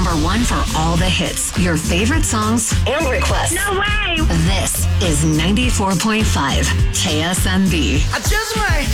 number one for all the hits, your favorite songs, and requests. No way! This is 94.5 KSMB. I just might